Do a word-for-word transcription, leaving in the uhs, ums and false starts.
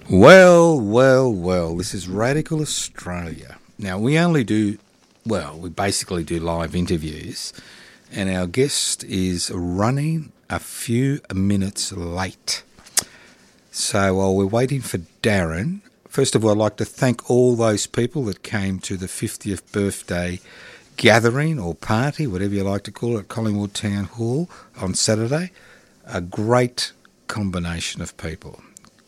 Well, well, well, this is Radical Australia. Now, we only do, well, we basically do live interviews, and our guest is running a few minutes late. So while we're waiting for Darren, first of all, I'd like to thank all those people that came to the fiftieth birthday gathering or party, whatever you like to call it, at Collingwood Town Hall on Saturday. A great combination of people.